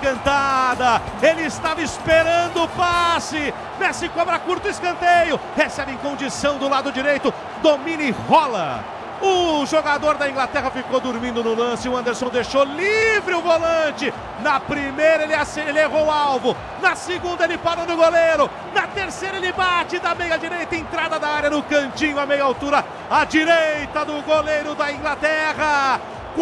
cantada, ele estava esperando o passe, Messi cobra curto escanteio, recebe em condição do lado direito, domina e rola. O jogador da Inglaterra ficou dormindo no lance, o Anderson deixou livre o volante. Na primeira ele errou o alvo, na segunda ele parou no goleiro, na terceira ele bate da meia direita, entrada da área no cantinho, a meia altura, à direita do goleiro da Inglaterra.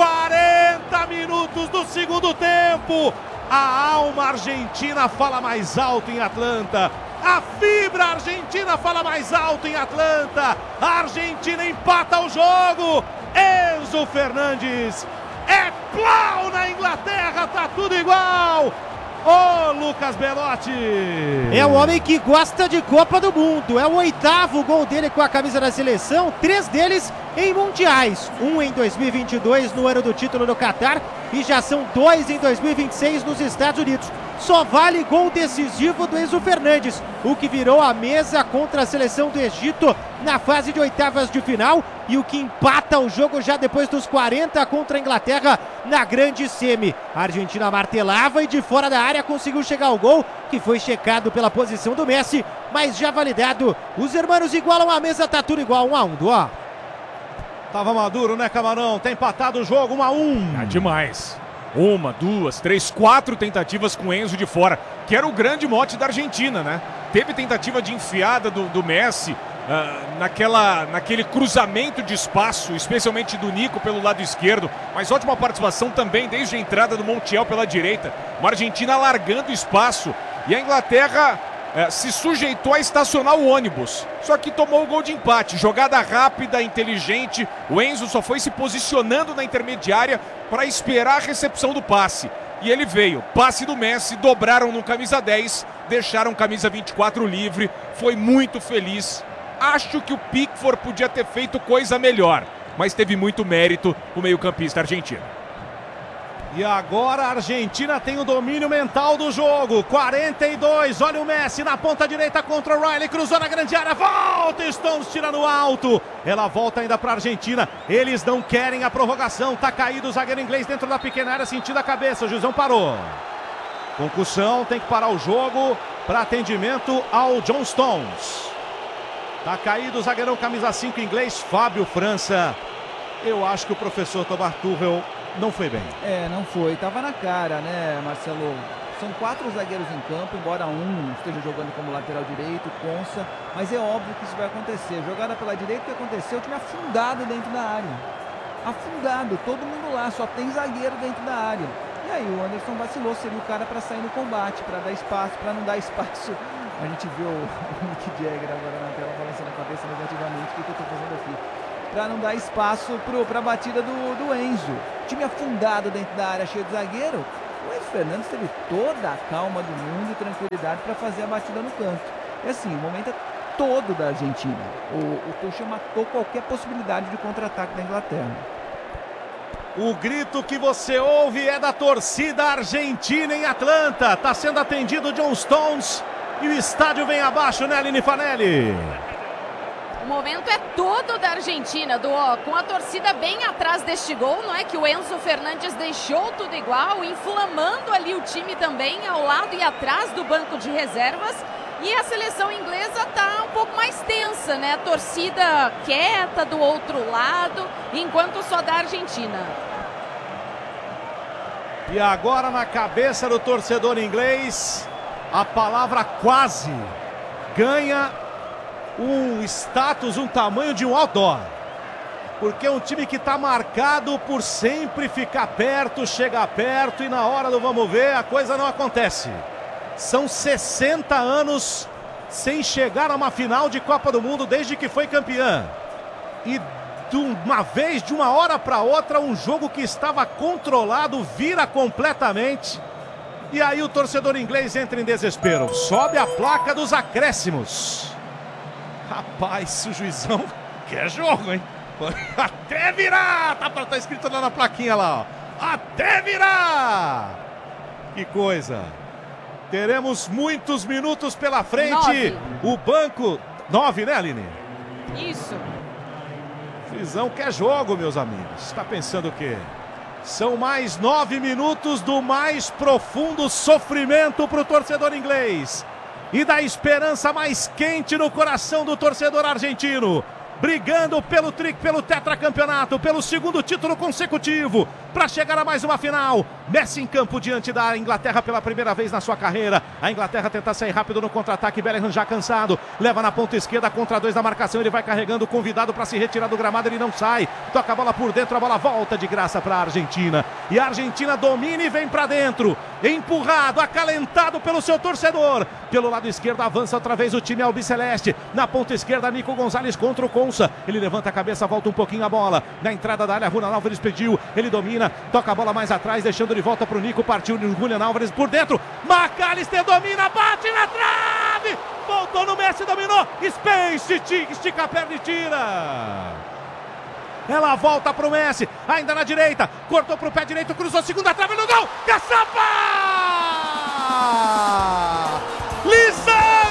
40 minutos do segundo tempo, a alma argentina fala mais alto em Atlanta. A fibra argentina fala mais alto em Atlanta. A Argentina empata o jogo. Enzo Fernandes. É plau na Inglaterra, tá tudo igual. Ô, Lucas Belotti. É o homem que gosta de Copa do Mundo. É o 8º gol dele com a camisa da seleção. 3 deles em mundiais. 1 em 2022 no ano do título no Catar. E já são 2 em 2026 nos Estados Unidos. Só vale gol decisivo do Enzo Fernandes, o que virou a mesa contra a seleção do Egito na fase de oitavas de final e o que empata o jogo já depois dos 40 contra a Inglaterra na grande semi. A Argentina martelava e de fora da área conseguiu chegar ao gol, que foi checado pela posição do Messi, mas já validado. Os hermanos igualam a mesa, tá tudo igual, 1-1, Duó. Tava maduro, né, Camarão? Tá empatado o jogo, 1-1. É demais. 1, 2, 3, 4 tentativas com Enzo de fora, que era o grande mote da Argentina, né? Teve tentativa de enfiada do Messi, naquele cruzamento de espaço, especialmente do Nico pelo lado esquerdo, mas ótima participação também desde a entrada do Montiel pela direita. Uma Argentina largando espaço e a Inglaterra se sujeitou a estacionar o ônibus, só que tomou o gol de empate. Jogada rápida, inteligente, o Enzo só foi se posicionando na intermediária para esperar a recepção do passe, e ele veio, passe do Messi, dobraram no camisa 10, deixaram camisa 24 livre, foi muito feliz. Acho que o Pickford podia ter feito coisa melhor, mas teve muito mérito o meio-campista argentino. E agora a Argentina tem o domínio mental do jogo. 42, olha o Messi na ponta direita contra o Riley, cruzou na grande área, volta, Stones tira no alto. Ela volta ainda para a Argentina, eles não querem a prorrogação, tá caído o zagueiro inglês dentro da pequena área, sentindo a cabeça, o juizão parou. Concussão, tem que parar o jogo para atendimento ao John Stones. Tá caído o zagueirão camisa 5 inglês, Fábio França. Eu acho que o professor Tomás Tuchel não foi bem. Não foi. Tava na cara, né, Marcelo? São 4 zagueiros em campo, embora um esteja jogando como lateral direito, Konsa, mas é óbvio que isso vai acontecer. Jogada pela direita, o que aconteceu? O time afundado dentro da área. Afundado, todo mundo lá, só tem zagueiro dentro da área. E aí o Anderson vacilou, seria o cara para sair no combate, para dar espaço, para não dar espaço. A gente viu o Mick Jagger agora na tela balançando a cabeça negativamente. O que eu tô fazendo aqui? Para não dar espaço para a batida do Enzo. Time afundado dentro da área, cheio de zagueiro. O Enzo Fernandes teve toda a calma do mundo e tranquilidade para fazer a batida no canto. E assim, o momento é todo da Argentina. O Tuchel matou qualquer possibilidade de contra-ataque da Inglaterra. O grito que você ouve é da torcida argentina em Atlanta. Está sendo atendido o John Stones e o estádio vem abaixo, né, Aline Fanelli? O momento é todo da Argentina, com a torcida bem atrás deste gol, não é que o Enzo Fernandes deixou tudo igual, inflamando ali o time também ao lado e atrás do banco de reservas. E a seleção inglesa está um pouco mais tensa, né? A torcida quieta do outro lado, enquanto só da Argentina. E agora na cabeça do torcedor inglês, a palavra quase ganha um status, um tamanho de um outdoor. Porque é um time que está marcado por sempre ficar perto, chegar perto e na hora do vamos ver a coisa não acontece. São 60 anos sem chegar a uma final de Copa do Mundo desde que foi campeã. E de uma vez, de uma hora para outra, um jogo que estava controlado vira completamente. E aí o torcedor inglês entra em desespero. Sobe a placa dos acréscimos. Rapaz, o juizão quer jogo, hein? Até virar! Tá escrito lá na plaquinha lá, ó. Até virar! Que coisa! Teremos muitos minutos pela frente. 9. O banco... 9, né, Aline? Isso. O juizão quer jogo, meus amigos. Tá pensando o quê? São mais 9 minutos do mais profundo sofrimento para o torcedor inglês e da esperança mais quente no coração do torcedor argentino, brigando pelo tetracampeonato, pelo segundo título consecutivo, para chegar a mais uma final. Messi em campo diante da Inglaterra pela primeira vez na sua carreira. A Inglaterra tenta sair rápido no contra-ataque, Bellingham já cansado, leva na ponta esquerda, contra 2 da marcação, ele vai carregando o convidado para se retirar do gramado, ele não sai, toca a bola por dentro, a bola volta de graça para a Argentina, e a Argentina domina e vem para dentro, empurrado, acalentado pelo seu torcedor. Pelo lado esquerdo avança outra vez o time albiceleste, na ponta esquerda Nico Gonzalez contra o Konsa, ele levanta a cabeça, volta um pouquinho a bola, na entrada da área, Julián Álvares pediu, ele domina, toca a bola mais atrás, deixando de volta para o Nico, partiu o Julián Álvares por dentro, McAllister domina, bate na trave, voltou no Messi, dominou, Spence, estica a perna e tira. Ela volta para o Messi, ainda na direita, cortou para o pé direito, cruzou, segunda trave no gol, Caçapa!